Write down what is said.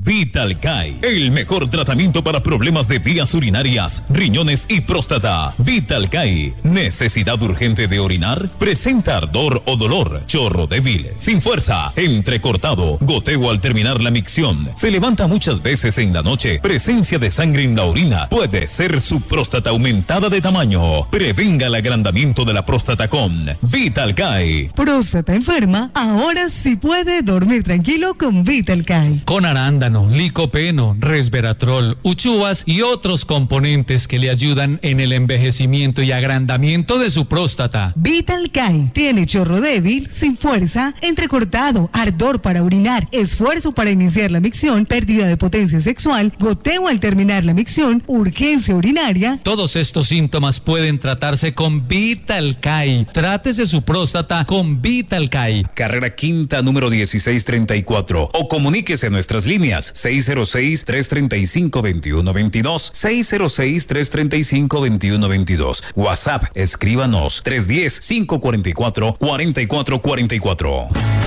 Vitalcay, el mejor tratamiento para problemas de vías urinarias, riñones y próstata. Vitalcay, necesidad urgente de orinar, presenta ardor o dolor, chorro débil, sin fuerza, entrecortado, goteo al terminar la micción, se levanta muchas veces en la noche, presencia de sangre en la orina, puede ser su próstata aumentada de tamaño. Prevenga el agrandamiento de la próstata con Vitalcay. Próstata enferma, ahora sí puede dormir tranquilo con Vitalcay. Con arándano, licopeno, resveratrol, uchuvas y otros componentes que le ayudan en el envejecimiento y agrandamiento de su próstata. Vitalcay tiene chorro débil, sin fuerza, entrecortado, ardor para orinar, esfuerzo para iniciar la micción, pérdida de potencia sexual, goteo al terminar la micción, urgencia urinaria. Todos estos síntomas pueden tratarse con Vitalcay. Trátese su próstata con Vitalcay. Carrera Quinta, número 1634. O comuníquese en nuestras líneas 606-335-2122, 606-335-2122. WhatsApp, escríbanos 310-544-4444.